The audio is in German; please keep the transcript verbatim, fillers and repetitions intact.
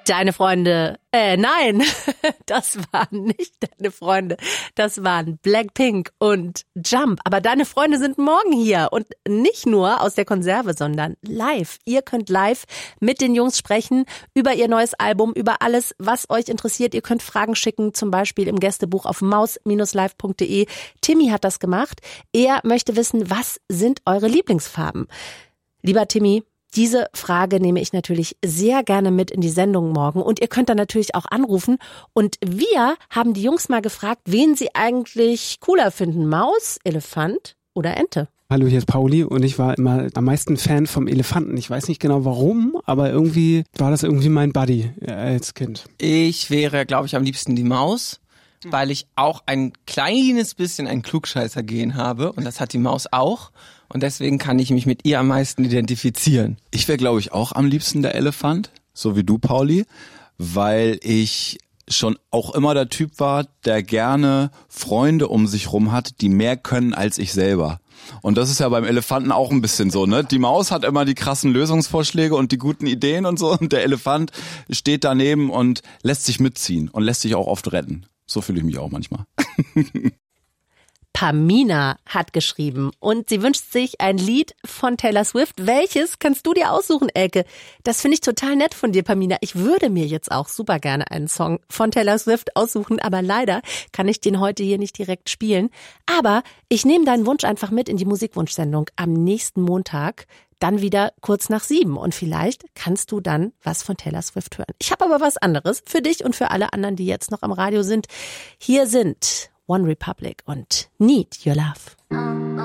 Deine Freunde, äh, nein, das waren nicht deine Freunde, das waren Blackpink und Jump. Aber deine Freunde sind morgen hier und nicht nur aus der Konserve, sondern live. Ihr könnt live mit den Jungs sprechen über ihr neues Album, über alles, was euch interessiert. Ihr könnt Fragen schicken, zum Beispiel im Gästebuch auf maus Bindestrich live Punkt de. Timmy hat das gemacht. Er möchte wissen, was sind eure Lieblingsfarben? Lieber Timmy, diese Frage nehme ich natürlich sehr gerne mit in die Sendung morgen und ihr könnt dann natürlich auch anrufen und wir haben die Jungs mal gefragt, wen sie eigentlich cooler finden, Maus, Elefant oder Ente. Hallo, hier ist Pauli und ich war immer am meisten Fan vom Elefanten. Ich weiß nicht genau warum, aber irgendwie war das irgendwie mein Buddy als Kind. Ich wäre, glaube ich, am liebsten die Maus, weil ich auch ein kleines bisschen ein Klugscheißer-Gen habe und das hat die Maus auch. Und deswegen kann ich mich mit ihr am meisten identifizieren. Ich wäre, glaube ich, auch am liebsten der Elefant, so wie du, Pauli, weil ich schon auch immer der Typ war, der gerne Freunde um sich rum hat, die mehr können als ich selber. Und das ist ja beim Elefanten auch ein bisschen so, ne? Die Maus hat immer die krassen Lösungsvorschläge und die guten Ideen und so. Und der Elefant steht daneben und lässt sich mitziehen und lässt sich auch oft retten. So fühle ich mich auch manchmal. Pamina hat geschrieben und sie wünscht sich ein Lied von Taylor Swift. Welches kannst du dir aussuchen, Elke? Das finde ich total nett von dir, Pamina. Ich würde mir jetzt auch super gerne einen Song von Taylor Swift aussuchen, aber leider kann ich den heute hier nicht direkt spielen. Aber ich nehme deinen Wunsch einfach mit in die Musikwunschsendung am nächsten Montag. Dann wieder kurz nach sieben und vielleicht kannst du dann was von Taylor Swift hören. Ich habe aber was anderes für dich und für alle anderen, die jetzt noch am Radio sind. Hier sind One Republic und Need Your Love.